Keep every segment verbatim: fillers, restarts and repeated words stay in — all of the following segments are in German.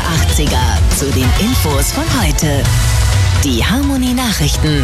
achtziger zu den Infos von heute. Die Harmonie Nachrichten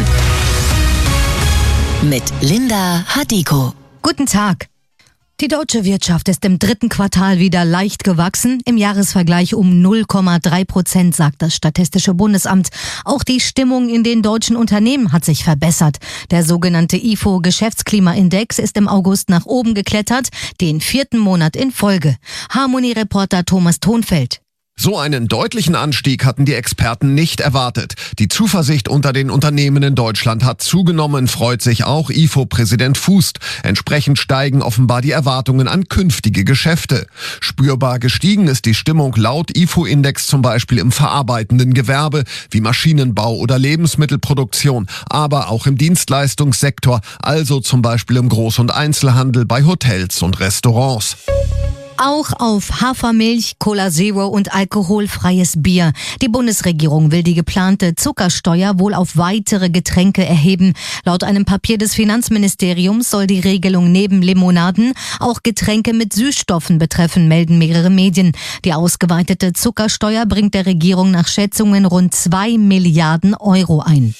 mit Linda Hadiko. Guten Tag. Die deutsche Wirtschaft ist im dritten Quartal wieder leicht gewachsen, im Jahresvergleich um null Komma drei Prozent, sagt das Statistische Bundesamt. Auch die Stimmung in den deutschen Unternehmen hat sich verbessert. Der sogenannte I F O-Geschäftsklimaindex ist im August nach oben geklettert, den vierten Monat in Folge. Harmonie-Reporter Thomas Thonfeld. So einen deutlichen Anstieg hatten die Experten nicht erwartet. Die Zuversicht unter den Unternehmen in Deutschland hat zugenommen, freut sich auch I F O-Präsident Fußt. Entsprechend steigen offenbar die Erwartungen an künftige Geschäfte. Spürbar gestiegen ist die Stimmung laut I F O-Index zum Beispiel im verarbeitenden Gewerbe wie Maschinenbau oder Lebensmittelproduktion, aber auch im Dienstleistungssektor, also zum Beispiel im Groß- und Einzelhandel, bei Hotels und Restaurants. Auch auf Hafermilch, Cola Zero und alkoholfreies Bier. Die Bundesregierung will die geplante Zuckersteuer wohl auf weitere Getränke erheben. Laut einem Papier des Finanzministeriums soll die Regelung neben Limonaden auch Getränke mit Süßstoffen betreffen, melden mehrere Medien. Die ausgeweitete Zuckersteuer bringt der Regierung nach Schätzungen rund zwei Milliarden Euro ein.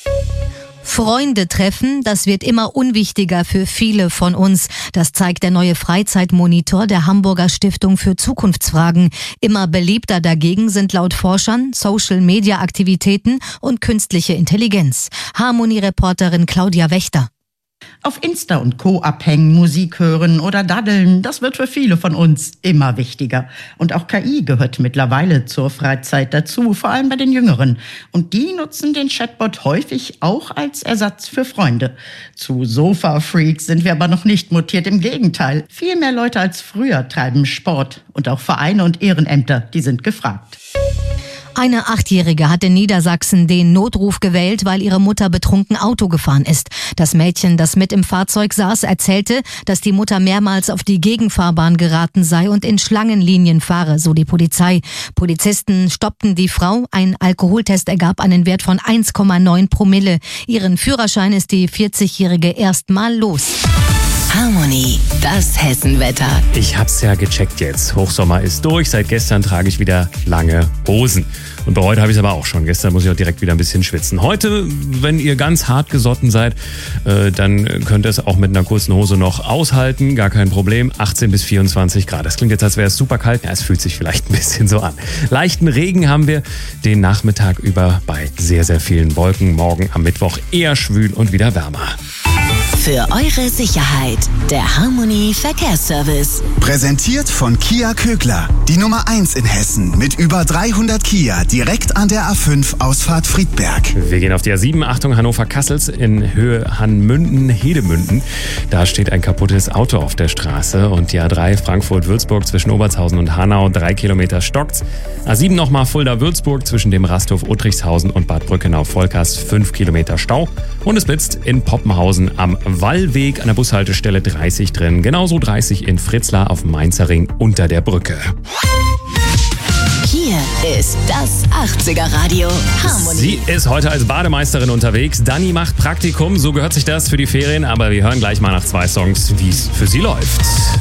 Freunde treffen, das wird immer unwichtiger für viele von uns. Das zeigt der neue Freizeitmonitor der Hamburger Stiftung für Zukunftsfragen. Immer beliebter dagegen sind laut Forschern Social-Media-Aktivitäten und künstliche Intelligenz. Harmonie-Reporterin Claudia Wächter. Auf Insta und Co. abhängen, Musik hören oder daddeln, das wird für viele von uns immer wichtiger. Und auch K I gehört mittlerweile zur Freizeit dazu, vor allem bei den Jüngeren. Und die nutzen den Chatbot häufig auch als Ersatz für Freunde. Zu Sofa-Freaks sind wir aber noch nicht mutiert, im Gegenteil. Viel mehr Leute als früher treiben Sport. Und auch Vereine und Ehrenämter, die sind gefragt. Eine Achtjährige hat in Niedersachsen den Notruf gewählt, weil ihre Mutter betrunken Auto gefahren ist. Das Mädchen, das mit im Fahrzeug saß, erzählte, dass die Mutter mehrmals auf die Gegenfahrbahn geraten sei und in Schlangenlinien fahre, so die Polizei. Polizisten stoppten die Frau. Ein Alkoholtest ergab einen Wert von eins Komma neun Promille. Ihren Führerschein ist die vierzigjährige erstmal los. Harmonie, das Hessenwetter. Ich hab's ja gecheckt jetzt. Hochsommer ist durch. Seit gestern trage ich wieder lange Hosen. Und bei heute habe ich es aber auch schon. Gestern muss ich auch direkt wieder ein bisschen schwitzen. Heute, wenn ihr ganz hart gesotten seid, äh, dann könnt ihr es auch mit einer kurzen Hose noch aushalten. Gar kein Problem. achtzehn bis vierundzwanzig Grad. Das klingt jetzt, als wäre es super kalt. Ja, es fühlt sich vielleicht ein bisschen so an. Leichten Regen haben wir den Nachmittag über bei sehr, sehr vielen Wolken. Morgen am Mittwoch eher schwül und wieder wärmer. Für eure Sicherheit, der Harmonie Verkehrsservice. Präsentiert von Kia Kögler, die Nummer eins in Hessen mit über dreihundert Kia direkt an der A fünf Ausfahrt Friedberg. Wir gehen auf die A sieben, Achtung, Hannover-Kassels in Höhe Hanmünden-Hedemünden. Da steht ein kaputtes Auto auf der Straße und die A drei Frankfurt-Würzburg zwischen Obertshausen und Hanau, drei Kilometer stockt's. A sieben nochmal Fulda-Würzburg zwischen dem Rasthof Uttrichshausen und Bad Brückenau-Volkers, fünf Kilometer Stau. Und es blitzt in Poppenhausen am Wallweg an der Bushaltestelle dreißig drin. Genauso dreißig in Fritzlar auf dem Mainzer Ring unter der Brücke. Hier ist das achtziger Radio Harmonie. Sie ist heute als Bademeisterin unterwegs. Dani macht Praktikum, so gehört sich das für die Ferien. Aber wir hören gleich mal nach zwei Songs, wie es für sie läuft.